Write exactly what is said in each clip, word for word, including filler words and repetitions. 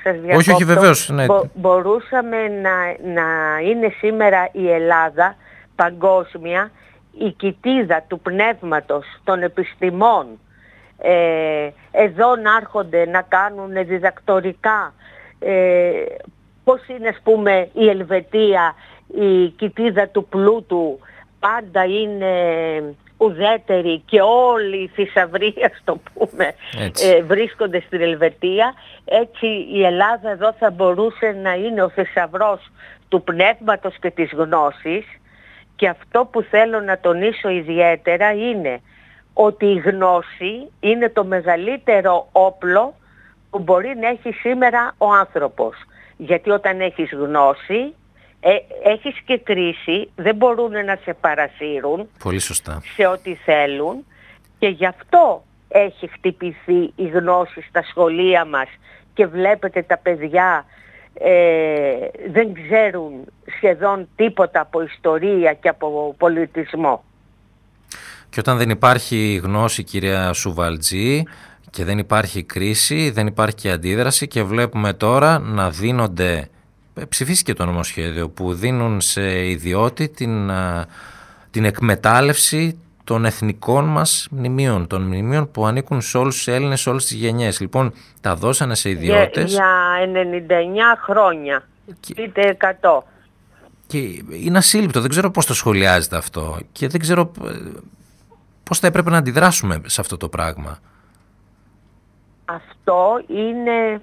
σας διακόπτω. Όχι, όχι, βεβαίως. Ναι. Μπο, μπορούσαμε να, να είναι σήμερα η Ελλάδα παγκόσμια η κοιτίδα του πνεύματος των επιστημών. Ε, εδώ να έρχονται να κάνουν διδακτορικά. Ε, πώς είναι, ας πούμε, η Ελβετία, η κοιτίδα του πλούτου, πάντα είναι ουδέτερη και όλοι οι θησαυροί, ας το πούμε, ε, βρίσκονται στην Ελβετία. Έτσι η Ελλάδα εδώ θα μπορούσε να είναι ο θησαυρός του πνεύματος και της γνώσης, και αυτό που θέλω να τονίσω ιδιαίτερα είναι ότι η γνώση είναι το μεγαλύτερο όπλο που μπορεί να έχει σήμερα ο άνθρωπος. Γιατί όταν έχεις γνώση, ε, έχεις και κρίση, δεν μπορούν να σε παρασύρουν. Πολύ σωστά. Σε ό,τι θέλουν, και γι' αυτό έχει χτυπηθεί η γνώση στα σχολεία μας και βλέπετε τα παιδιά ε, δεν ξέρουν σχεδόν τίποτα από ιστορία και από πολιτισμό. Και όταν δεν υπάρχει γνώση, κυρία Σουβαλτζή, και δεν υπάρχει κρίση, δεν υπάρχει και αντίδραση, και βλέπουμε τώρα να δίνονται, ψηφίστηκε το νομοσχέδιο που δίνουν σε ιδιώτη την, την εκμετάλλευση των εθνικών μας μνημείων, των μνημείων που ανήκουν σε όλους τους Έλληνες, σε όλες τις γενιές. Λοιπόν, τα δώσανε σε ιδιώτες. Για, για ενενήντα εννιά χρόνια, είτε εκατό. Και είναι ασύλληπτο, δεν ξέρω πώς το σχολιάζεται αυτό και δεν ξέρω πώς θα έπρεπε να αντιδράσουμε σε αυτό το πράγμα. Αυτό είναι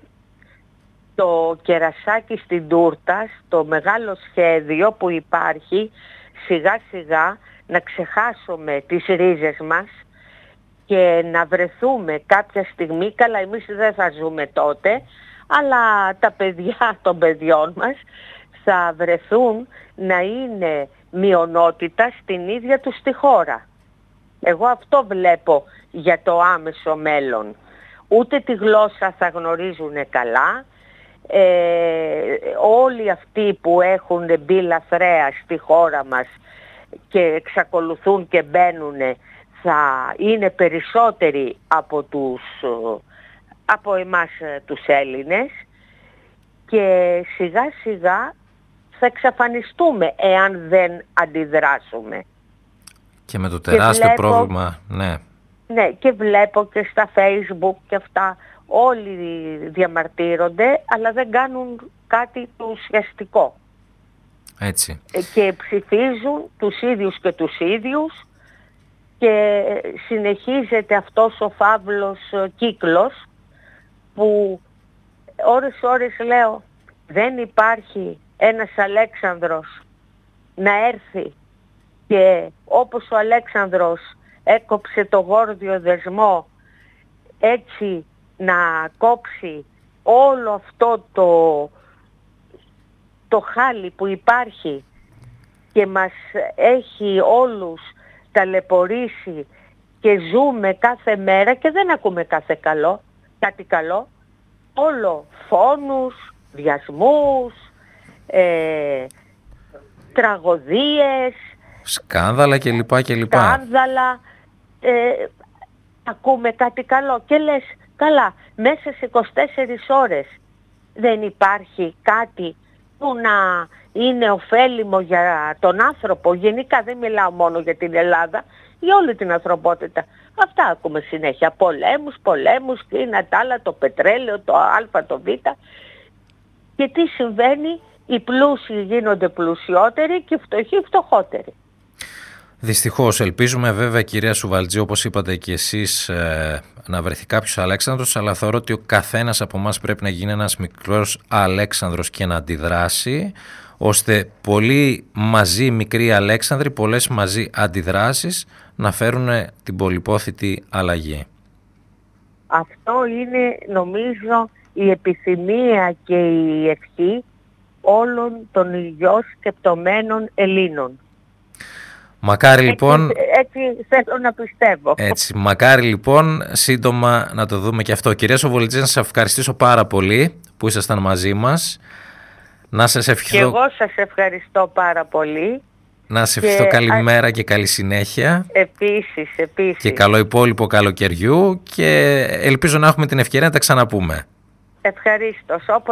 το κερασάκι στην τούρτα, το μεγάλο σχέδιο που υπάρχει σιγά σιγά να ξεχάσουμε τις ρίζες μας και να βρεθούμε κάποια στιγμή, καλά εμείς δεν θα ζούμε τότε, αλλά τα παιδιά των παιδιών μας θα βρεθούν να είναι μειονότητα στην ίδια τους τη χώρα. Εγώ αυτό βλέπω για το άμεσο μέλλον. Ούτε τη γλώσσα θα γνωρίζουν καλά. Ε, όλοι αυτοί που έχουν μπει λαθρέα στη χώρα μας και εξακολουθούν και μπαίνουν θα είναι περισσότεροι από, τους, από εμάς τους Έλληνες, και σιγά σιγά θα εξαφανιστούμε εάν δεν αντιδράσουμε. Και με το τεράστιο βλέπω, πρόβλημα, ναι. Ναι, και βλέπω και στα Facebook και αυτά όλοι διαμαρτύρονται, αλλά δεν κάνουν κάτι το ουσιαστικό. Έτσι. Και ψηφίζουν τους ίδιους και τους ίδιους και συνεχίζεται αυτός ο φαύλος κύκλος που ώρες ώρες λέω δεν υπάρχει ένας Αλέξανδρος να έρθει και όπως ο Αλέξανδρος έκοψε το γόρδιο δεσμό, έτσι να κόψει όλο αυτό το, το χάλι που υπάρχει και μας έχει όλους ταλαιπωρήσει και ζούμε κάθε μέρα και δεν ακούμε κάθε καλό, κάτι καλό, όλο φόνους, βιασμούς, ε, τραγωδίες, σκάνδαλα κλπ. κλπ. Σκάνδαλα, ε, ακούμε κάτι καλό και λες καλά, μέσα σε είκοσι τέσσερις ώρες δεν υπάρχει κάτι που να είναι ωφέλιμο για τον άνθρωπο. Γενικά δεν μιλάω μόνο για την Ελλάδα, για όλη την ανθρωπότητα. Αυτά ακούμε συνέχεια. Πολέμους, πολέμους και είναι τα άλλα, το πετρέλαιο, το α, το β. Και τι συμβαίνει? Οι πλούσιοι γίνονται πλουσιότεροι και οι φτωχοί φτωχότεροι. Δυστυχώς, ελπίζουμε βέβαια, κυρία Σουβαλτζή, όπως είπατε και εσείς, ε, να βρεθεί κάποιος Αλέξανδρος, αλλά θεωρώ ότι ο καθένας από εμάς πρέπει να γίνει ένας μικρός Αλέξανδρος και να αντιδράσει, ώστε πολλοί μαζί μικροί Αλέξανδροι, πολλές μαζί αντιδράσεις να φέρουν την πολυπόθητη αλλαγή. Αυτό είναι, νομίζω, η επιθυμία και η ευχή όλων των υγιοσκεπτωμένων Ελλήνων. Μακάρι λοιπόν, έτσι, έτσι θέλω να πιστεύω. Έτσι, μακάρι λοιπόν σύντομα να το δούμε και αυτό. Κυρία Σουβαλτζή, να σας ευχαριστήσω πάρα πολύ που ήσασταν μαζί μας. Να σας ευχηθώ... Και εγώ σας ευχαριστώ πάρα πολύ. Να σας ευχηθώ και... καλή μέρα και καλή συνέχεια. Επίσης, επίσης. Και καλό υπόλοιπο καλοκαιριού και ελπίζω να έχουμε την ευκαιρία να τα ξαναπούμε. Ευχαρίστως.